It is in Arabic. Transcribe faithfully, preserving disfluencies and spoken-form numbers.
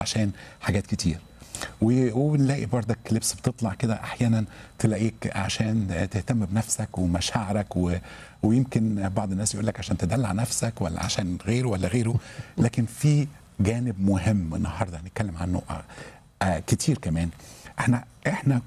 عشان حاجات كتير. وبنلاقي بردك كليبس بتطلع كده احيانا تلاقيك عشان تهتم بنفسك ومشاعرك و... ويمكن بعض الناس يقول لك عشان تدلع نفسك ولا عشان غيره ولا غيره. لكن في جانب مهم النهارده هنتكلم عنه آه كتير كمان. احنا احنا